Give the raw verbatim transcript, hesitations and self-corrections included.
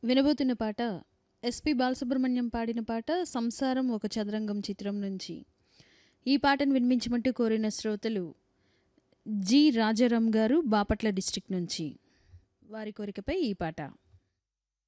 వినబోతున్న పాట ఎస్పి బాలసుబ్రహ్మణ్యం పాడిన పాట సంసారం ఒక చదరంగం చిత్రం నుంచి. ఈ పాటను వినిపించమంటూ కోరిన శ్రోతలు జి రాజారాం గారు బాపట్ల డిస్ట్రిక్ట్ నుంచి. వారి కోరికపై ఈ పాట.